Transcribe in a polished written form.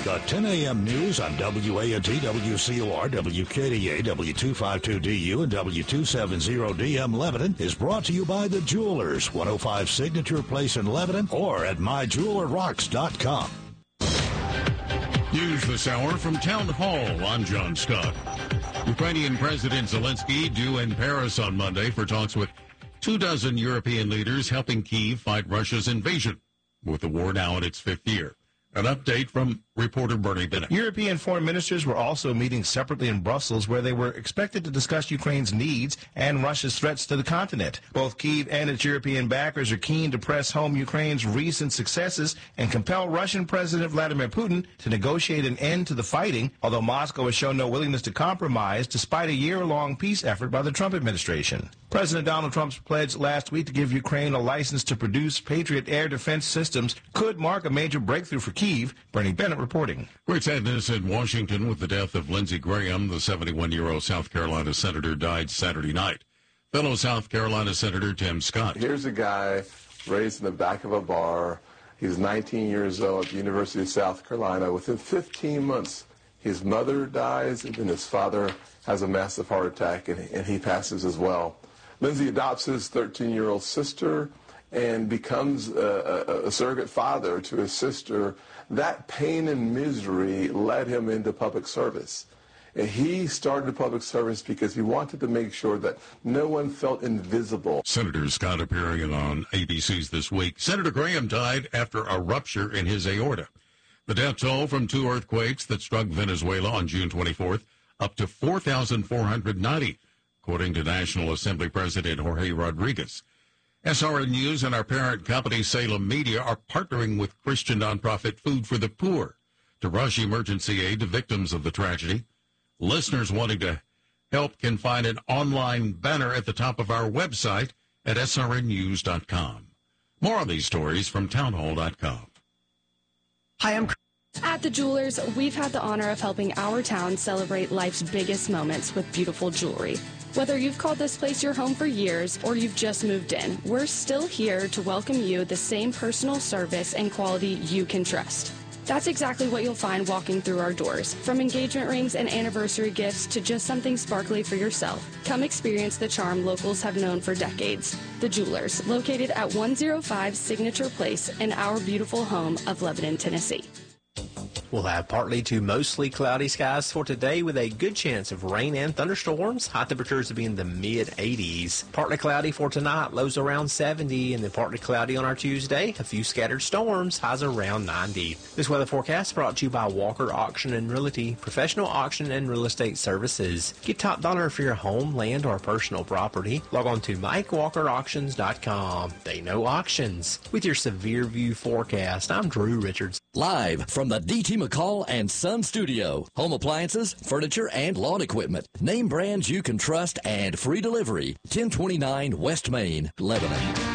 The 10 a.m. news on WANT, WCOR, WKDA, W252DU, and W270DM Lebanon is brought to you by The Jewelers, 105 Signature Place in Lebanon, or at myjewelerrocks.com. News this hour from Town Hall. I'm John Scott. Ukrainian President Zelensky due in Paris on Monday for talks with 24 European leaders helping Kyiv fight Russia's invasion, with the war now in its fifth year. An update from reporter Bernie Bennett. European foreign ministers were also meeting separately in Brussels, where they were expected to discuss Ukraine's needs and Russia's threats to the continent. Both Kyiv and its European backers are keen to press home Ukraine's recent successes and compel Russian President Vladimir Putin to negotiate an end to the fighting, although Moscow has shown no willingness to compromise despite a year-long peace effort by the Trump administration. President Donald Trump's pledge last week to give Ukraine a license to produce Patriot air defense systems could mark a major breakthrough for Kyiv. Bernie Bennett reporting. Great sadness in Washington with the death of Lindsey Graham. The 71-year-old South Carolina senator died Saturday night. Fellow South Carolina Senator Tim Scott. Here's a guy raised in the back of a bar. He's 19 years old at the University of South Carolina. Within 15 months, his mother dies, and then his father has a massive heart attack, and he passes as well. Lindsey adopts his 13-year-old sister and becomes a surrogate father to his sister. That pain and misery led him into public service. And he started public service because he wanted to make sure that no one felt invisible. Senator Scott appearing on ABC's This Week. Senator Graham died after a rupture in his aorta. The death toll from two earthquakes that struck Venezuela on June 24th, up to 4,490. According to National Assembly President Jorge Rodriguez. SRN News and our parent company Salem Media are partnering with Christian nonprofit Food for the Poor to rush emergency aid to victims of the tragedy. Listeners wanting to help can find an online banner at the top of our website at srnnews.com. More on these stories from townhall.com. Hi, I'm At the Jewelers, we've had the honor of helping our town celebrate life's biggest moments with beautiful jewelry. Whether you've called this place your home for years or you've just moved in, we're still here to welcome you the same personal service and quality you can trust. That's exactly what you'll find walking through our doors. From engagement rings and anniversary gifts to just something sparkly for yourself. Come experience the charm locals have known for decades. The Jewelers, located at 105 Signature Place in our beautiful home of Lebanon, Tennessee. We'll have partly to mostly cloudy skies for today with a good chance of rain and thunderstorms. High temperatures will be in the mid-80s. Partly cloudy for tonight, lows around 70, and then partly cloudy on our Tuesday. A few scattered storms, highs around 90. This weather forecast brought to you by Walker Auction and Realty, professional auction and real estate services. Get top dollar for your home, land, or personal property. Log on to MikeWalkerAuctions.com. They know auctions. With your severe view forecast, I'm Drew Richards. Live from the D.T. McCall and Son Studio. Home appliances, furniture, and lawn equipment. Name brands you can trust and free delivery. 1029 West Main, Lebanon.